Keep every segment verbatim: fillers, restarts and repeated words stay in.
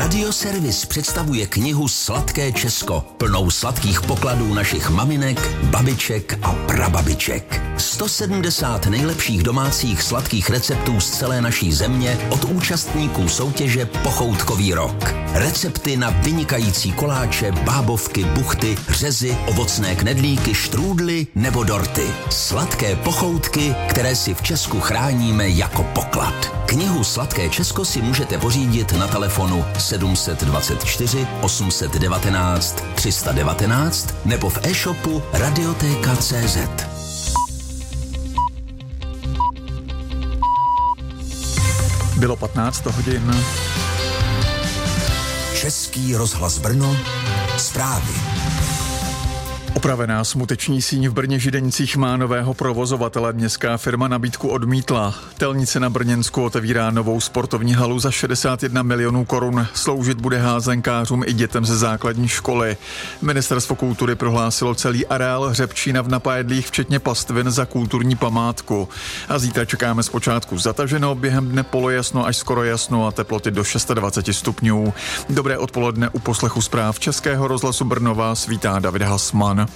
Radioservis představuje knihu Sladké Česko, plnou sladkých pokladů našich maminek, babiček a prababiček. sto sedmdesát nejlepších domácích sladkých receptů z celé naší země od účastníků soutěže Pochoutkový rok. Recepty na vynikající koláče, bábovky, buchty, řezy, ovocné knedlíky, štrůdly nebo dorty. Sladké pochoutky, které si v Česku chráníme jako poklad. Knihu Sladké Česko si můžete pořídit na telefonu sedm dvacet čtyři osm set devatenáct tři sta devatenáct nebo v e-shopu radioteka tečka cé zet. Bylo patnáct hodin. Český rozhlas Brno, zprávy. Opravená smuteční síň v Brně Židenicích má nového provozovatele. Městská firma nabídku odmítla. Telnice na Brněnsku otevírá novou sportovní halu za šedesát jedna milionů korun. Sloužit bude házenkářům i dětem ze základní školy. Ministerstvo kultury prohlásilo celý areál Hřebčína v Napajedlích, včetně pastvin, za kulturní památku. A zítra čekáme zpočátku zataženo, během dne polojasno až skoro jasno a teploty do dvacet šest stupňů. Dobré odpoledne u poslechu zpráv Českého rozhlasu Brno vás vítá David Hasman.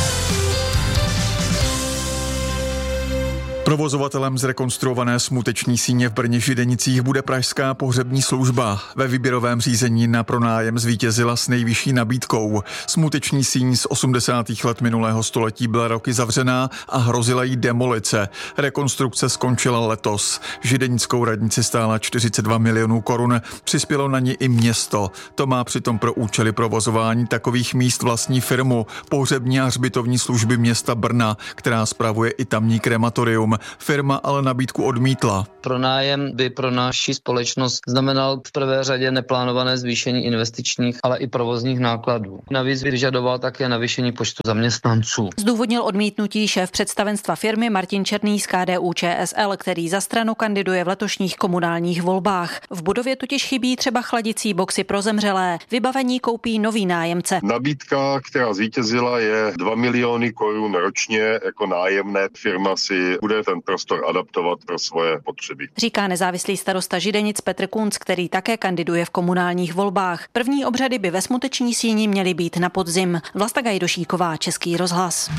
Provozovatelem zrekonstruované smuteční síně v Brně Židenicích bude pražská pohřební služba. Ve výběrovém řízení na pronájem zvítězila s nejvyšší nabídkou. Smuteční síň z osmdesátých let minulého století byla roky zavřená a hrozila jí demolice. Rekonstrukce skončila letos. Židenickou radnici stála čtyřicet dva milionů korun. Přispělo na ní i město. To má přitom pro účely provozování takových míst vlastní firmu Pohřební a hřbitovní služby města Brna, která spravuje i tamní krematorium. Firma ale nabídku odmítla. Pronájem by pro naši společnost znamenal v prvé řadě neplánované zvýšení investičních, ale i provozních nákladů. Navíc vyžadoval také navýšení počtu zaměstnanců. Zdůvodnil odmítnutí šéf představenstva firmy Martin Černý z K D U Č S L, který za stranu kandiduje v letošních komunálních volbách. V budově totiž chybí třeba chladicí boxy pro zemřelé. Vybavení koupí nový nájemce. Nabídka, která zvítězila, je dva miliony korun ročně jako nájemné. Firma si bude ten prostor adaptovat pro svoje potřeby. Říká nezávislý starosta Židenic Petr Kunc, který také kandiduje v komunálních volbách. První obřady by ve smuteční síni měly být na podzim. Vlasta Gajdošíková, Český rozhlas.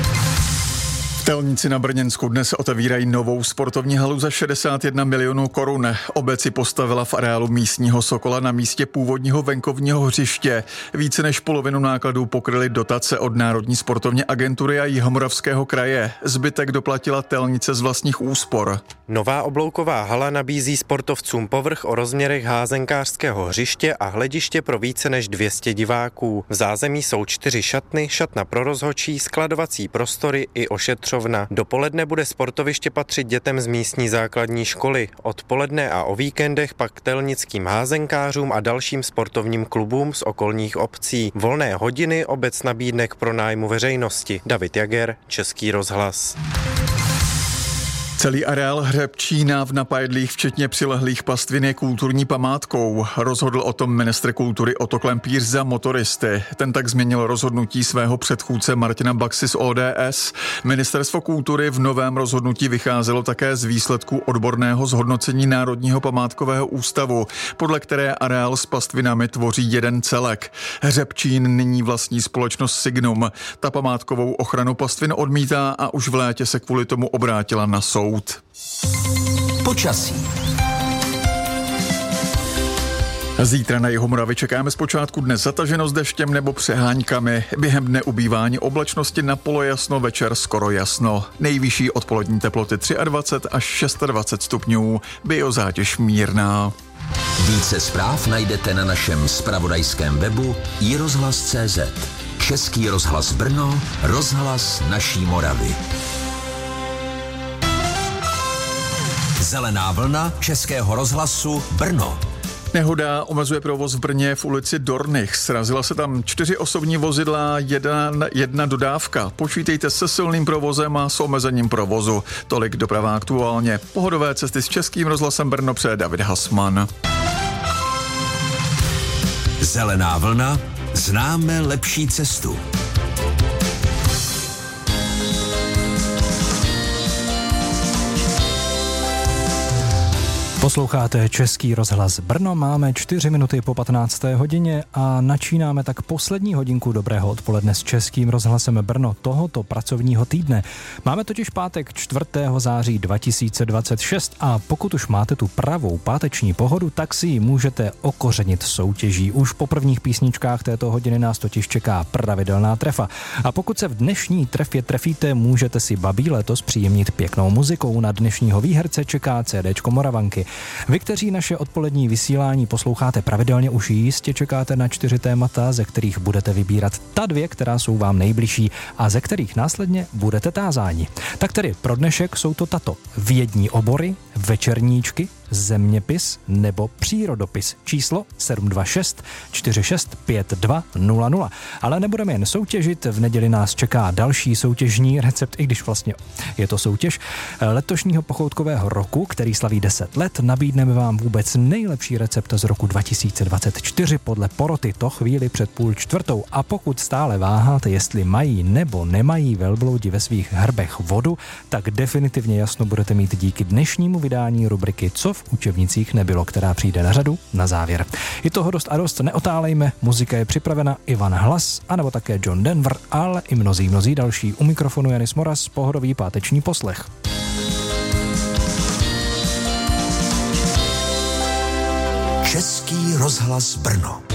V Telnici na Brněnsku dnes otevírají novou sportovní halu za šedesát jedna milionů korun. Obec si postavila v areálu místního Sokola na místě původního venkovního hřiště. Více než polovinu nákladů pokryly dotace od Národní sportovní agentury a Jihomoravského kraje. Zbytek doplatila Telnice z vlastních úspor. Nová oblouková hala nabízí sportovcům povrch o rozměrech házenkářského hřiště a hlediště pro více než dvě stě diváků. V zázemí jsou čtyři šatny, šatna pro rozhodčí, skladovací prostory i ošetřovna. Dopoledne bude sportoviště patřit dětem z místní základní školy. Odpoledne a o víkendech pak telnickým házenkářům a dalším sportovním klubům z okolních obcí. Volné hodiny obec nabídne k pronájmu veřejnosti. David Jager, Český rozhlas. Celý areál Hřebčína v Napajedlích, včetně přilehlých pastvin, je kulturní památkou. Rozhodl o tom ministr kultury Otto Klempíř za motoristy. Ten tak změnil rozhodnutí svého předchůdce Martina Baxy z O D S. Ministerstvo kultury v novém rozhodnutí vycházelo také z výsledků odborného zhodnocení Národního památkového ústavu, podle které areál s pastvinami tvoří jeden celek. Hřebčín nyní vlastní společnost Signum. Ta památkovou ochranu pastvin odmítá a už v létě se kvůli tomu obrátila na soud. Počasí. Zítra na Jihomoravě čekáme zpočátku dne zataženo s deštěm nebo přeháňkami. Během dne ubývání oblačnosti na polojasno, večer skoro jasno. Nejvyšší odpolední teploty dvacet tři až dvacet šest stupňů. Biozátěž mírná. Více zpráv najdete na našem zpravodajském webu i rozhlas tečka cé zet. Český rozhlas Brno, rozhlas naší Moravy. Zelená vlna Českého rozhlasu Brno. Nehoda omezuje provoz v Brně v ulici Dornych. Srazila se tam čtyři osobní vozidla, jedna, jedna dodávka. Počítejte se silným provozem a s omezením provozu. Tolik doprava aktuálně. Pohodové cesty s Českým rozhlasem Brno přeje David Hasman. Zelená vlna. Známe lepší cestu. Posloucháte Český rozhlas Brno, máme čtyři minuty po patnácté hodině a načínáme tak poslední hodinku dobrého odpoledne s Českým rozhlasem Brno tohoto pracovního týdne. Máme totiž pátek čtvrtého září dva tisíce dvacet šest a pokud už máte tu pravou páteční pohodu, tak si ji můžete okořenit soutěží. Už po prvních písničkách této hodiny nás totiž čeká pravidelná trefa. A pokud se v dnešní trefě trefíte, můžete si babí letos příjemnit pěknou muzikou. Na dnešního výherce čeká CDčko Moravanky. Vy, kteří naše odpolední vysílání posloucháte pravidelně, už jistě čekáte na čtyři témata, ze kterých budete vybírat ta dvě, která jsou vám nejbližší a ze kterých následně budete tázáni. Tak tedy pro dnešek jsou to tato: vědní obory, večerníčky, zeměpis nebo přírodopis. Číslo sedm dva šest čtyři šest pět dva nula nula. Ale nebudeme jen soutěžit, v neděli nás čeká další soutěžní recept, i když vlastně je to soutěž letošního pochoutkového roku, který slaví deset let. Nabídneme vám vůbec nejlepší recept z roku dva tisíce dvacet čtyři podle poroty, to chvíli před půl čtvrtou. A pokud stále váháte, jestli mají nebo nemají velbloudi ve svých hrbech vodu, tak definitivně jasno budete mít díky dnešnímu vydání rubriky Co v učebnicích nebylo, která přijde na řadu na závěr. Je toho dost a dost, neotálejme, muzika je připravena, Ivan Hlas, anebo také John Denver, ale i mnozí, mnozí další. U mikrofonu Janis Moras, pohodový páteční poslech. Český rozhlas Brno.